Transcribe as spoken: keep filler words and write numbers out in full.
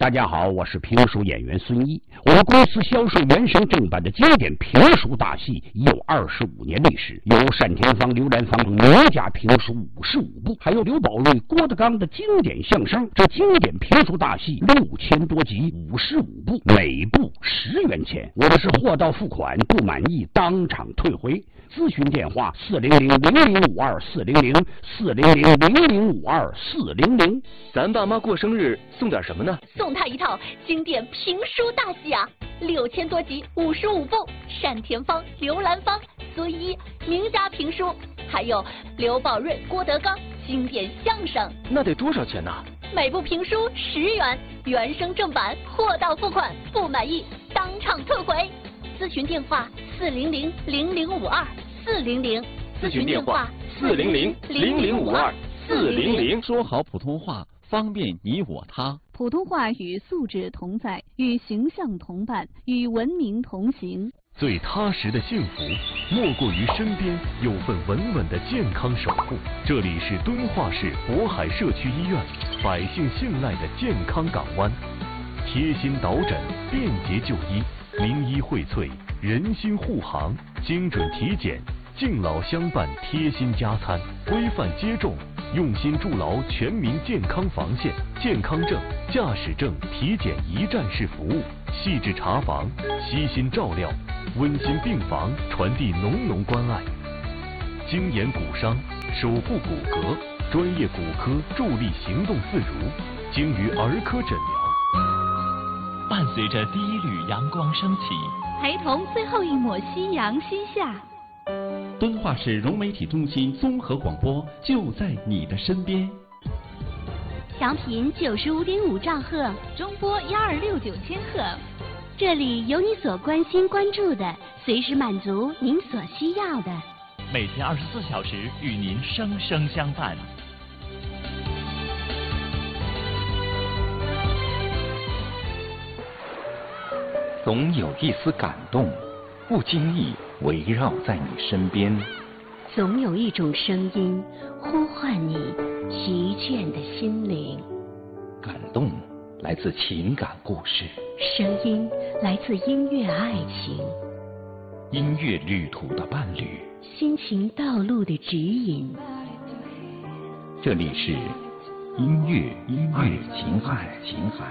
大家好，我是评书演员孙一。我们公司销售原声正版的经典评书大戏已有二十五年历史，有单田芳、刘兰芳名家评书五十五部，还有刘宝瑞、郭德纲的经典相声。这经典评书大戏六千多集，五十五部，每部十元钱。我的是货到付款，不满意当场退回。咨询电话：四零零零零五二四零零四零零零零五二四零零。 咱爸妈过生日送点什么呢？ 送他一套经典评书大戏啊，六千多集，五十五部，单田芳、刘兰芳、孙一名家评书，还有刘宝瑞、郭德纲经典相声。 那得多少钱呢？ 每部评书十元，原声正版，货到付款，不满意当场退回。咨询电话：四零零零零五二四零零。 咨询电话：四零零零零五二四零零。 说好普通话，方便你我他。 普通话与素质同在，与形象同伴，与文明同行。 最踏实的幸福，莫过于身边有份稳稳的健康守护。这里是敦化市渤海社区医院，百姓信赖的健康港湾，贴心导诊，便捷就医，名医荟萃，人心护航，精准体检，敬老相伴，贴心加餐，规范接种，用心筑牢全民健康防线。健康证、驾驶证体检一站式服务，细致查房，悉心照料，温馨病房，传递浓浓关爱。精研骨伤，守护骨骼，专业骨科助力行动自如，精于儿科诊疗。 伴随着第一缕阳光升起， 陪同最后一抹夕阳西下。 敦化市融媒体中心综合广播就在你的身边。 调频九十五点五兆赫， 中波幺二六九千赫。 这里有你所关心关注的，随时满足您所需要的。 每天二十四小时与您生生相伴。 总有一丝感动，不经意围绕在你身边。 总有一种声音呼唤你疲倦的心灵。 感动来自情感故事， 声音来自音乐爱情， 音乐旅途的伴侣， 心情道路的指引。 这里是音乐音乐情海情海。